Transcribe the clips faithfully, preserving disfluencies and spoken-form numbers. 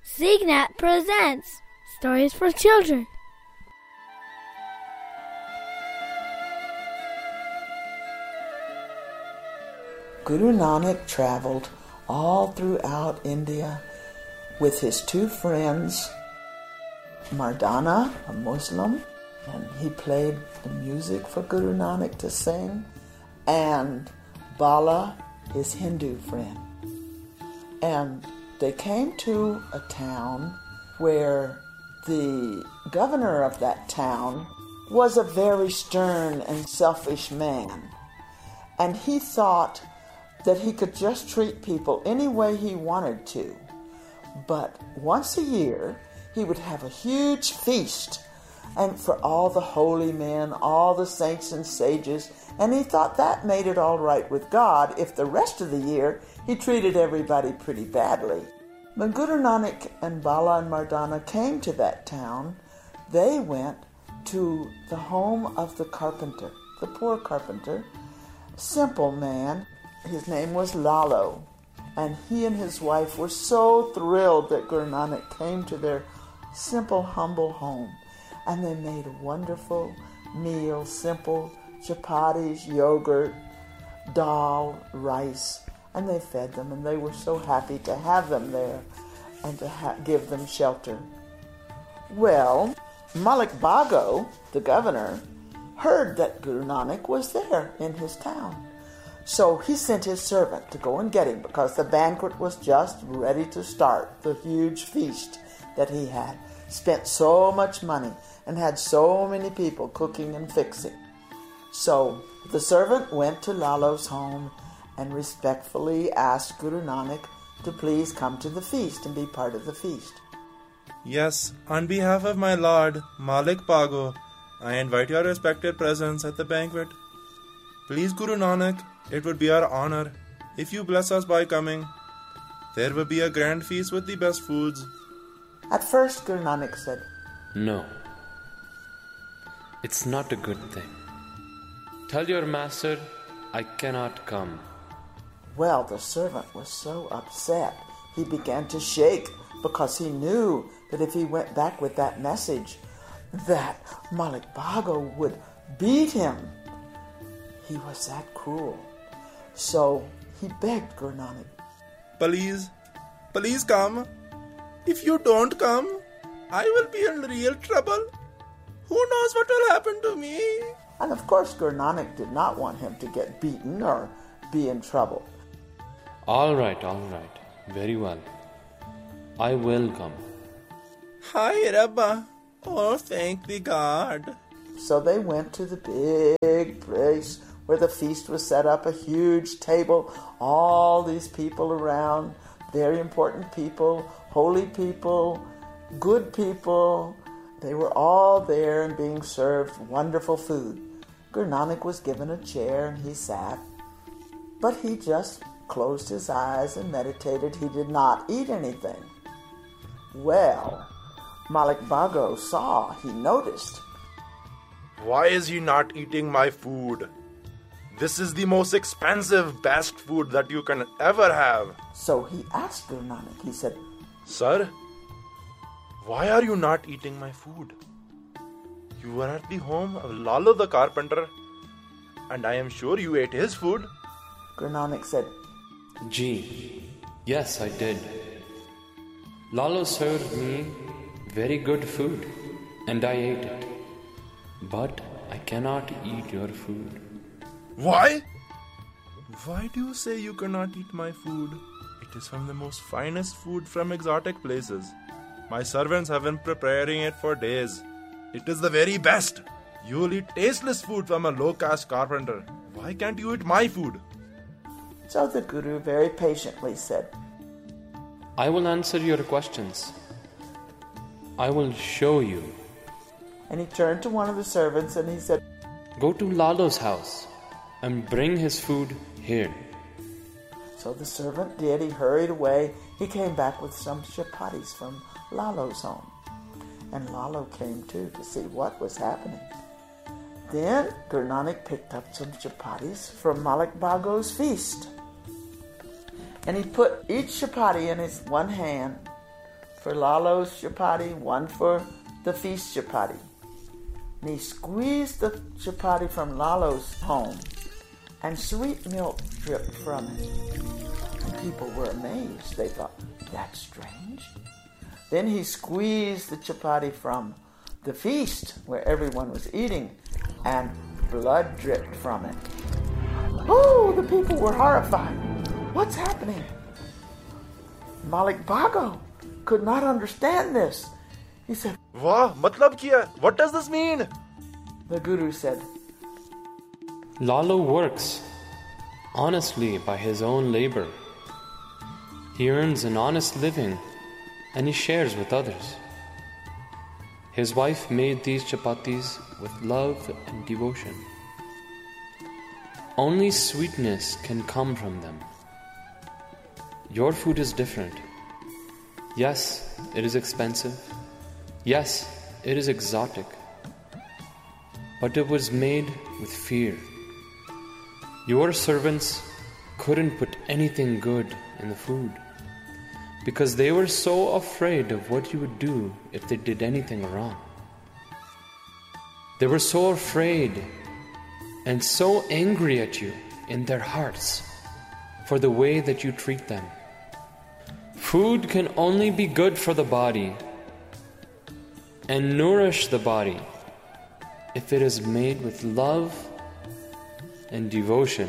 Signat presents Stories for Children. Guru Nanak traveled all throughout India with his two friends, Mardana, a Muslim, and he played the music for Guru Nanak to sing, and Bala, his Hindu friend. And they came to a town where the governor of that town was a very stern and selfish man. And he thought that he could just treat people any way he wanted to. But once a year, he would have a huge feast, and for all the holy men, all the saints and sages, and he thought that made it all right with God if the rest of the year he treated everybody pretty badly. When Guru Nanak and Bala and Mardana came to that town, they went to the home of the carpenter, the poor carpenter, simple man. His name was Lalo, and he and his wife were so thrilled that Guru Nanak came to their simple, humble home. And they made a wonderful meal, simple chapatis, yogurt, dal, rice, and they fed them, and they were so happy to have them there and to ha- give them shelter. Well, Malik Bhago, the governor, heard that Guru Nanak was there in his town. So he sent his servant to go and get him because the banquet was just ready to start, the huge feast that he had. Spent so much money and had so many people cooking and fixing. So the servant went to Lalo's home and respectfully asked Guru Nanak to please come to the feast and be part of the feast. Yes, on behalf of my lord, Malik Bhago, I invite your respected presence at the banquet. Please, Guru Nanak, it would be our honor if you bless us by coming. There will be a grand feast with the best foods. At first, Guru Nanak said, No, it's not a good thing. Tell your master I cannot come. Well, the servant was so upset, he began to shake because he knew that if he went back with that message, that Malik Bhago would beat him. He was that cruel. So he begged Guru Nanak, Please, please come. If you don't come, I will be in real trouble. Who knows what will happen to me? And of course, Guru Nanak did not want him to get beaten or be in trouble. All right, all right. Very well. I will come. Hi, Rabba. Oh, thank the God. So they went to the big place where the feast was set up, a huge table, all these people around, very important people, holy people, good people. They were all there and being served wonderful food. Guru Nanak was given a chair and he sat, but he just closed his eyes and meditated. He did not eat anything. Well, Malik Bhago saw, he noticed. Why is he not eating my food? This is the most expensive, best food that you can ever have. So he asked Guru Nanak, he said, Sir, why are you not eating my food? You were at the home of Lalo the carpenter, and I am sure you ate his food. Guru Nanak said, Gee, yes, I did. Lalo served me very good food, and I ate it. But I cannot eat your food. Why? Why do you say you cannot eat my food? It is from the most finest food from exotic places. My servants have been preparing it for days. It is the very best. You will eat tasteless food from a low-caste carpenter. Why can't you eat my food? So the Guru very patiently said, I will answer your questions. I will show you. And he turned to one of the servants and he said, Go to Lalo's house and bring his food here. So the servant did. He hurried away. He came back with some chapatis from Lalo's home. And Lalo came too to see what was happening. Then Guru Nanak picked up some chapatis from Malik Bhago's feast. And he put each chapati in his one hand, for Lalo's chapati, one for the feast chapati. And he squeezed the chapati from Lalo's home, and sweet milk dripped from it. And people were amazed. They thought, that's strange. Then he squeezed the chapati from the feast, where everyone was eating, and blood dripped from it. Oh, the people were horrified. What's happening? Malik Bhago could not understand this. He said, Wah, matlab kya? What does this mean? The Guru said, Lalo works honestly by his own labor. He earns an honest living and he shares with others. His wife made these chapatis with love and devotion. Only sweetness can come from them. Your food is different. Yes, it is expensive. Yes, it is exotic. But it was made with fear. Your servants couldn't put anything good in the food because they were so afraid of what you would do if they did anything wrong. They were so afraid and so angry at you in their hearts for the way that you treat them. Food can only be good for the body and nourish the body if it is made with love and devotion.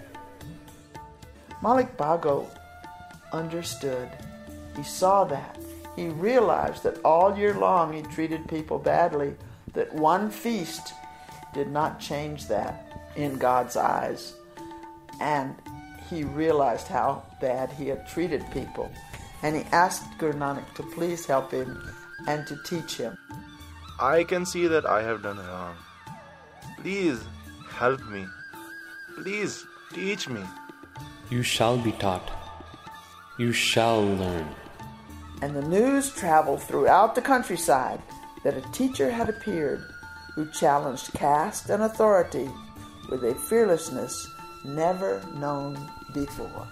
Malik Bhago understood. He saw that. He realized that all year long he treated people badly, that one feast did not change that in God's eyes. And he realized how bad he had treated people. And he asked Guru Nanak to please help him and to teach him. I can see that I have done wrong. Please help me. Please teach me. You shall be taught. You shall learn. And the news traveled throughout the countryside that a teacher had appeared who challenged caste and authority with a fearlessness never known before.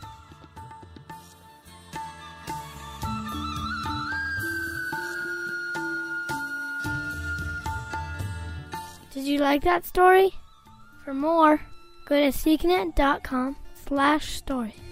Did you like that story? For more, go to seeknet dot com slash stories.